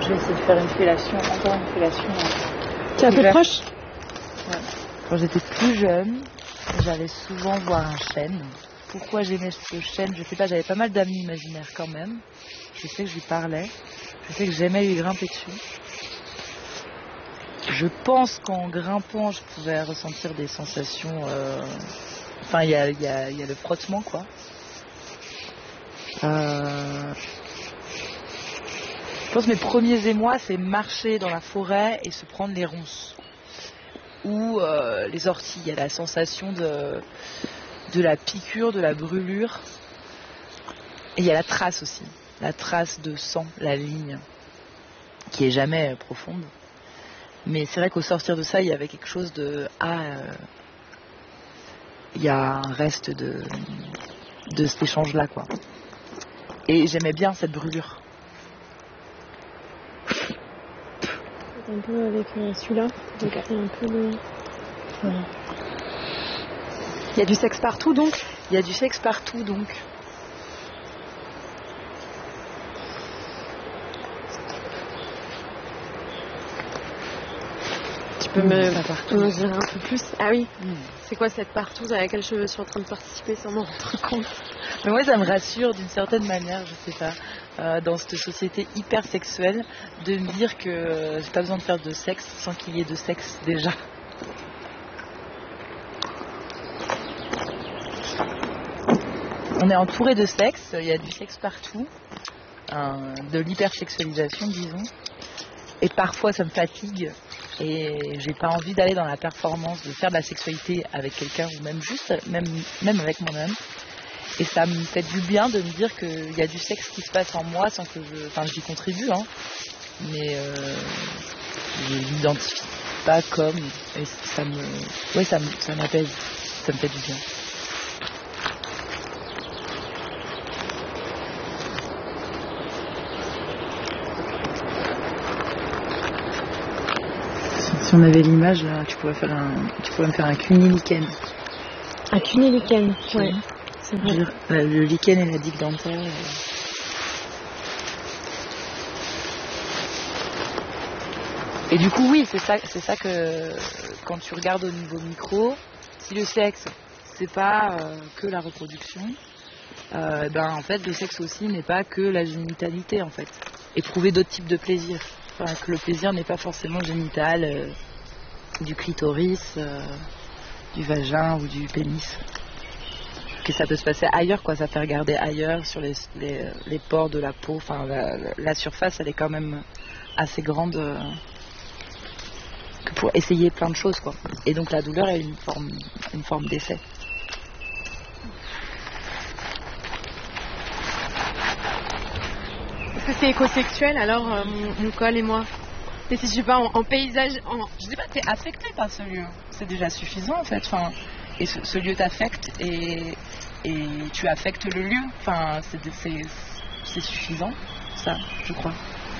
je vais essayer de faire une fellation, encore une fellation. Tu es un peu proche? Ouais. Quand j'étais plus jeune, j'allais souvent voir un chêne. Pourquoi j'aimais ce chêne, je sais pas, j'avais pas mal d'amis imaginaires quand même. Je sais que je lui parlais. Je sais que j'aimais lui grimper dessus. Je pense qu'en grimpant, je pouvais ressentir des sensations... Enfin, il y a le frottement, quoi. Je pense que mes premiers émois, c'est marcher dans la forêt et se prendre les ronces. Ou les orties. Il y a la sensation de la piqûre, de la brûlure. Et il y a la trace aussi. La trace de sang, la ligne, qui est jamais profonde. Mais c'est vrai qu'au sortir de ça, il y avait quelque chose de... il y a un reste de cet échange-là, quoi. Et j'aimais bien cette brûlure. Un peu avec celui-là, donc okay. Un peu de... Ouais. Il y a du sexe partout, donc? Il y a du sexe partout, donc. Tu peux me dire un peu plus? Ah oui, c'est quoi cette partout à laquelle je suis en train de participer sans m'en rendre compte? Mais moi, ça me rassure d'une certaine manière, je sais pas, dans cette société hyper sexuelle, de me dire que j'ai pas besoin de faire de sexe sans qu'il y ait de sexe déjà. On est entouré de sexe, il y a du sexe partout, de l'hypersexualisation, disons. Et parfois, ça me fatigue. Et j'ai pas envie d'aller dans la performance, de faire de la sexualité avec quelqu'un ou même juste, même avec moi-même. Et ça me fait du bien de me dire qu'il y a du sexe qui se passe en moi sans que j'y contribue, hein. Mais je l'identifie pas comme. Et ça m'apaise, ça me fait du bien. Si on avait l'image, là, tu pourrais me faire un cunnilichen. Un cunnilichen, oui. C'est vrai. Le lichen et la digue dentaire. Et du coup, oui, c'est ça que quand tu regardes au niveau micro, si le sexe, c'est pas que la reproduction, en fait, le sexe aussi n'est pas que la génitalité, en fait. Éprouver d'autres types de plaisir. Enfin, que le plaisir n'est pas forcément génital, du clitoris, du vagin ou du pénis. Que ça peut se passer ailleurs, quoi. Ça fait regarder ailleurs, sur les pores de la peau. Enfin, la surface, elle est quand même assez grande que pour essayer plein de choses, quoi. Et donc la douleur est une forme d'effet. Est-ce que c'est écosexuel alors, mon col et moi? Et si je suis pas en paysage, je sais pas, t'es affecté par ce lieu. C'est déjà suffisant, en fait. Enfin, et ce lieu t'affecte et tu affectes le lieu. Enfin, c'est suffisant, ça, je crois.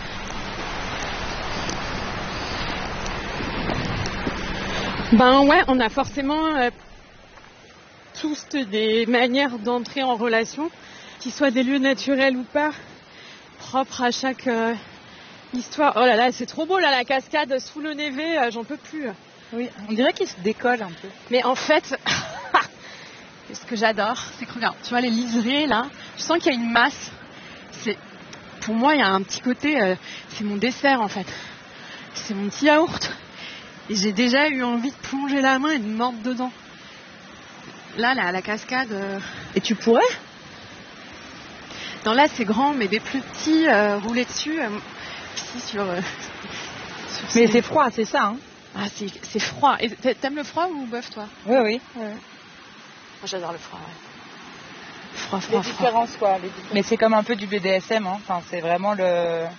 Ben ouais, on a forcément tous des manières d'entrer en relation, qu'ils soient des lieux naturels ou pas, propres à chaque histoire. Oh là là, c'est trop beau là, la cascade sous le névé, j'en peux plus. Oui, on dirait qu'il se décolle un peu. Mais en fait, ce que j'adore, c'est que regarde, tu vois les liserés là, je sens qu'il y a une masse. Pour moi, il y a un petit côté, c'est mon dessert en fait. C'est mon petit yaourt. Et j'ai déjà eu envie de plonger la main et de mordre dedans. Là, la cascade... Et tu pourrais? Non, là, c'est grand, mais des plus petits roulés dessus. Ici, sur mais c'est froid, c'est ça, hein? Ah, c'est froid. Et t'aimes le froid ou bof, toi? Oui. Ouais. Moi, j'adore le froid, ouais. Les différences, quoi. Mais c'est comme un peu du BDSM, hein. Enfin, c'est vraiment le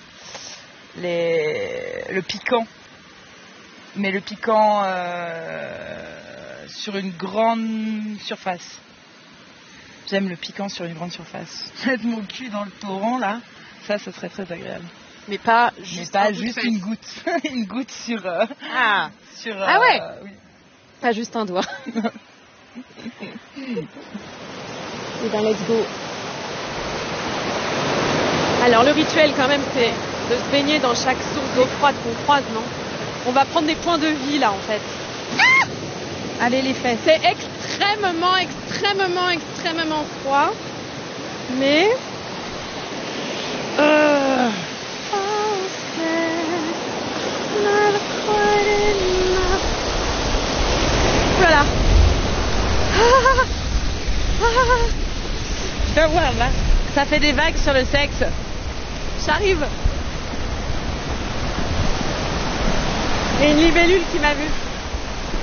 piquant. Mais le piquant sur une grande surface. J'aime le piquant sur une grande surface. Mettre mon cul dans le torrent, là, ça serait très agréable. Mais pas juste une goutte. Une goutte sur... Ah ouais oui. Pas juste un doigt. Et ben let's go. Alors le rituel quand même, c'est de se baigner dans chaque source d'eau froide qu'on croise, non? On va prendre des points de vie là en fait. Allez les fesses. C'est extrêmement, extrêmement, extrêmement froid. Mais... Voilà. Je te vois là. Ça fait des vagues sur le sexe. J'arrive. Il y a une libellule qui m'a vue.